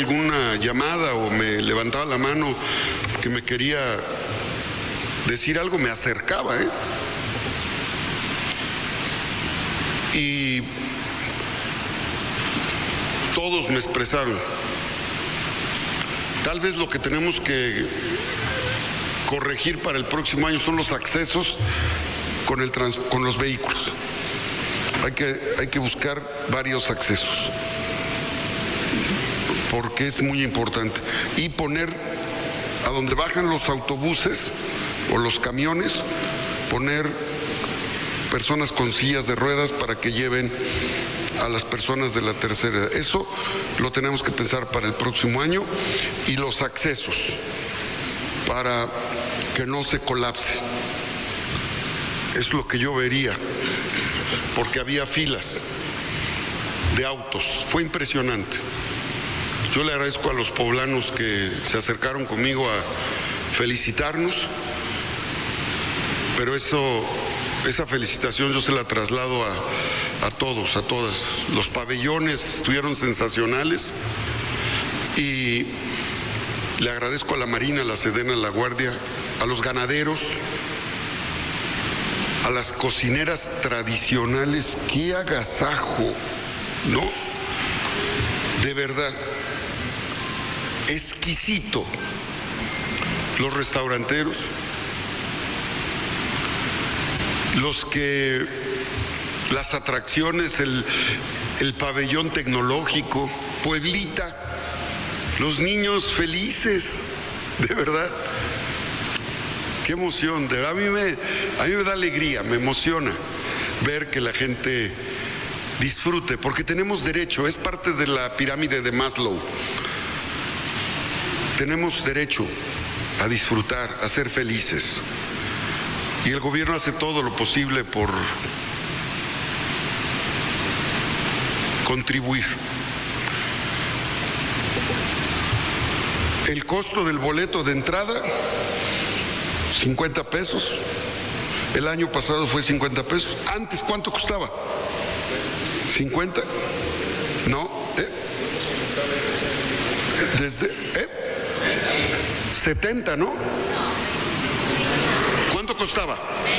alguna llamada o me levantaba la mano que me quería decir algo, me acercaba, y todos me expresaron. Tal vez lo que tenemos que corregir para el próximo año son los accesos con los vehículos. Hay que buscar varios accesos, porque es muy importante. Y poner a donde bajan los autobuses o los camiones, poner personas con sillas de ruedas para que lleven a las personas de la tercera edad. Eso lo tenemos que pensar para el próximo año. Y los accesos, para que no se colapse. Es lo que yo vería, porque había filas de autos. Fue impresionante. Yo le agradezco a los poblanos que se acercaron conmigo a felicitarnos, pero esa felicitación yo se la traslado a todos, a todas. Los pabellones estuvieron sensacionales y le agradezco a la Marina, a la Sedena, a la Guardia, a los ganaderos, a las cocineras tradicionales. ¡Qué agasajo! ¿No? De verdad, exquisito. Los restauranteros, las atracciones, el pabellón tecnológico, Pueblita, los niños felices, de verdad. Qué emoción, de verdad, a mí me da alegría, me emociona ver que la gente disfrute, porque tenemos derecho, es parte de la pirámide de Maslow. Tenemos derecho a disfrutar, a ser felices. Y el gobierno hace todo lo posible por contribuir. El costo del boleto de entrada, 50 pesos. El año pasado fue 50 pesos. Antes, ¿cuánto costaba? ¿50? No. Desde 70, ¿no? ¿Cuánto costaba?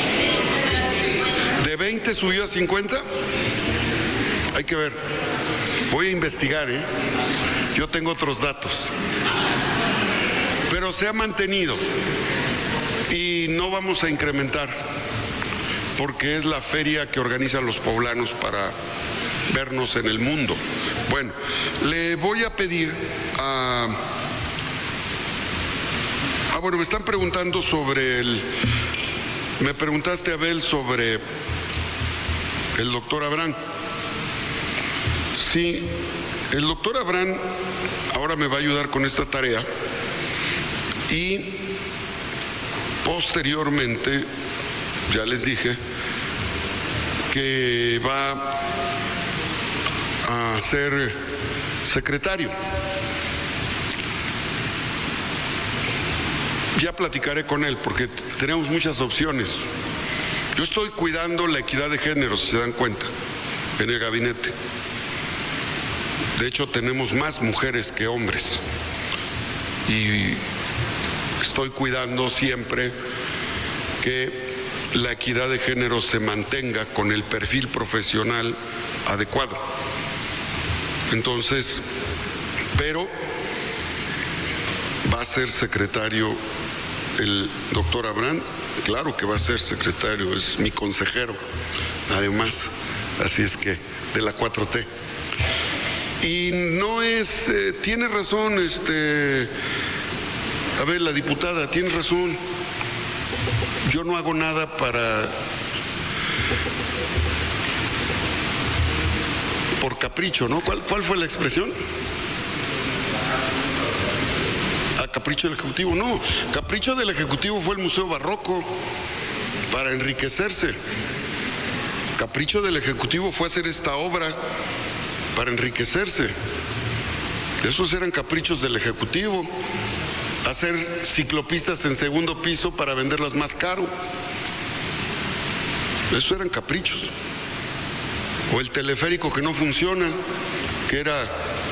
¿De 20 subió a 50? Hay que ver. Voy a investigar, Yo tengo otros datos. Pero se ha mantenido y no vamos a incrementar, porque es la feria que organizan los poblanos para vernos en el mundo. Bueno, le voy a pedir bueno, me están preguntando me preguntaste, Abel, sobre el doctor Abraham. Sí, el doctor Abraham ahora me va a ayudar con esta tarea y posteriormente, ya les dije, que va a ser secretario. Ya platicaré con él porque tenemos muchas opciones. Yo estoy cuidando la equidad de género, si se dan cuenta, en el gabinete. De hecho, tenemos más mujeres que hombres. Y estoy cuidando siempre que la equidad de género se mantenga con el perfil profesional adecuado. Entonces, pero va a ser secretario el doctor Abraham. Claro que va a ser secretario, es mi consejero, además, así es que, de la 4T. Y no es, tiene razón, a ver, la diputada, tiene razón. Yo no hago nada por capricho, ¿no? ¿Cuál fue la expresión? ¿A capricho del Ejecutivo? No, capricho del Ejecutivo fue el Museo Barroco para enriquecerse. Capricho del Ejecutivo fue hacer esta obra para enriquecerse. Esos eran caprichos del Ejecutivo. Hacer ciclopistas en segundo piso para venderlas más caro. Esos eran caprichos. O el teleférico que no funciona, que era